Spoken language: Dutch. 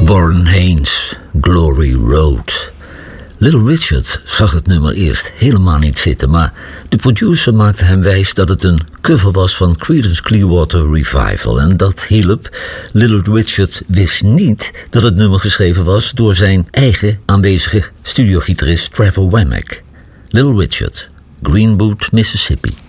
Warren Haynes, Glory Road. Little Richard zag het nummer eerst helemaal niet zitten, maar de producer maakte hem wijs dat het een cover was van Creedence Clearwater Revival en dat hielp. Little Richard wist niet dat het nummer geschreven was door zijn eigen aanwezige studiogitarist Trevor Wemmack. Little Richard, Green Boot, Mississippi.